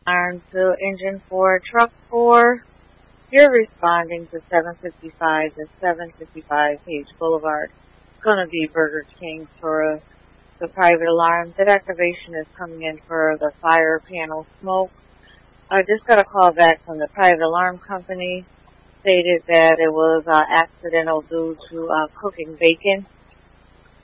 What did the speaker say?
alarm to engine 4, truck 4. You're responding to 755 and 755 Page Boulevard. It's going to be Burger King for the private alarm. That activation is coming in for the fire panel smoke. I just got a call back from the private alarm company. Stated that it was accidental due to cooking bacon.